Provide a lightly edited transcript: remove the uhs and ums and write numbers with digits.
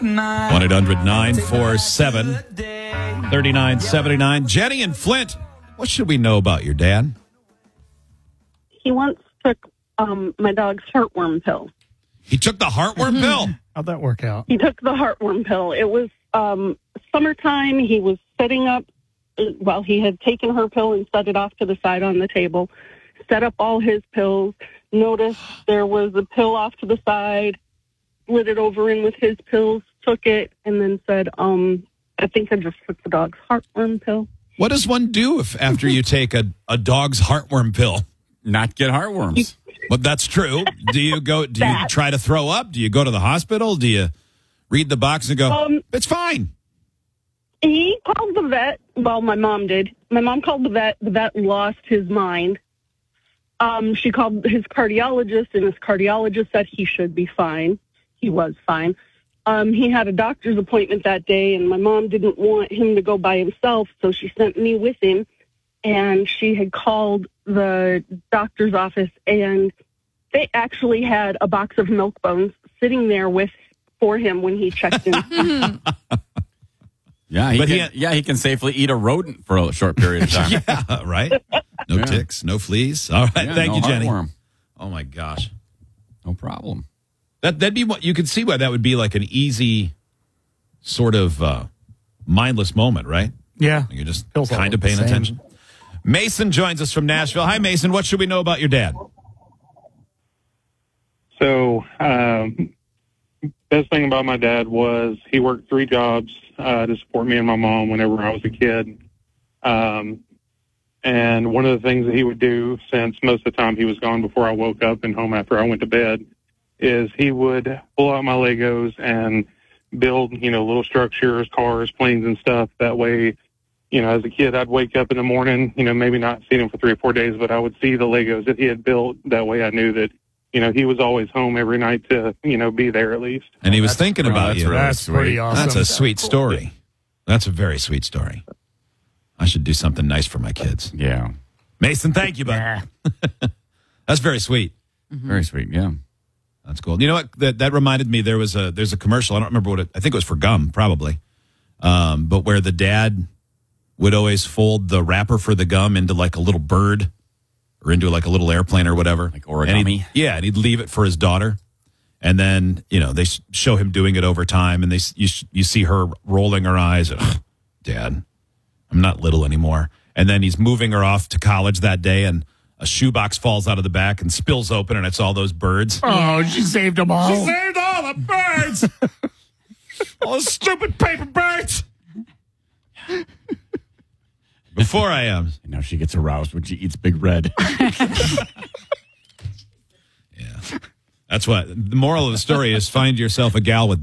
1-800-947-3979. Jenny and Flint, what should we know about your dad? He once took my dog's heartworm pill. He took the heartworm pill? How'd that work out? He took the heartworm pill. It was summertime. He was setting up, he had taken her pill and set it off to the side on the table, set up all his pills, noticed there was a pill off to the side, slid it over in with his pills, took it, and then said, I think I just took the dog's heartworm pill. What does one do if after you take a dog's heartworm pill? Not get heartworms. Well, that's true. Do you try to throw up? Do you go to the hospital? Do you read the box and go, it's fine? He called the vet. Well, my mom did. My mom called the vet. The vet lost his mind. She called his cardiologist, and his cardiologist said he should be fine. He was fine. He had a doctor's appointment that day, and my mom didn't want him to go by himself, so she sent me with him. And she had called the doctor's office, and they actually had a box of milk bones sitting there for him when he checked in. He can safely eat a rodent for a short period of time. Yeah, right? No ticks, no fleas. All right, thank you, Jenny. Heartworm. Oh, my gosh. No problem. That'd be what you could see why that would be like an easy sort of mindless moment, right? Yeah. You're just Feels kind of the paying same. attention. Mason joins us from Nashville. Hi, Mason. What should we know about your dad? So, best thing about my dad was he worked 3 jobs to support me and my mom whenever I was a kid. And one of the things that he would do, since most of the time he was gone before I woke up and home after I went to bed, is he would pull out my Legos and build, little structures, cars, planes, and stuff. That way, as a kid, I'd wake up in the morning, maybe not see them for 3 or 4 days, but I would see the Legos that he had built. That way I knew that, he was always home every night to, be there at least. And he was thinking about you. Really That's pretty awesome. That's a sweet story. That's a very sweet story. I should do something nice for my kids. Yeah. Mason, thank you, bud. That's very sweet. Very sweet, yeah. That's cool. You know what? That reminded me. There's a commercial. I don't remember I think it was for gum, probably. But where the dad would always fold the wrapper for the gum into like a little bird or into like a little airplane or whatever. Like origami. And he'd leave it for his daughter. And then, they show him doing it over time, and you see her rolling her eyes. And, Dad, I'm not little anymore. And then he's moving her off to college that day, and a shoebox falls out of the back and spills open, and it's all those birds. Oh, she saved them all. She saved all the birds. All those stupid paper birds. Before I am. Now she gets aroused when she eats Big Red. Yeah. That's what the moral of the story is: find yourself a gal with